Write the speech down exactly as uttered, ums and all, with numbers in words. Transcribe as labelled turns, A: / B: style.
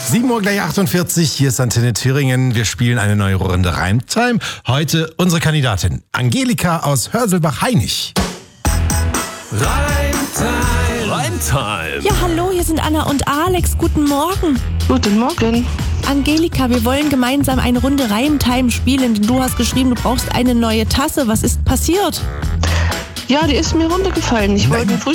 A: sieben Uhr gleich achtundvierzig, hier ist Antenne Thüringen. Wir spielen eine neue Runde Reimtime. Heute unsere Kandidatin Angelika aus Hörselbach-Hainich.
B: Reimtime. Reimtime.
C: Ja, hallo, hier sind Anna und Alex. Guten Morgen.
D: Guten Morgen.
C: Angelika, wir wollen gemeinsam eine Runde Reimtime spielen, denn du hast geschrieben, du brauchst eine neue Tasse. Was ist passiert?
D: Ja, die ist mir runtergefallen. Ich wollte ein